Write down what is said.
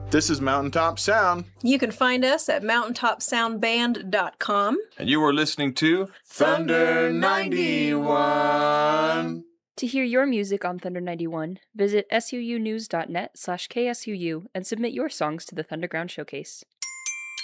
This is Mountaintop Sound. You can find us at mountaintopsoundband.com. And you are listening to Thunder 91. To hear your music on Thunder 91, visit suunews.net/KSUU and submit your songs to the Thunderground Showcase.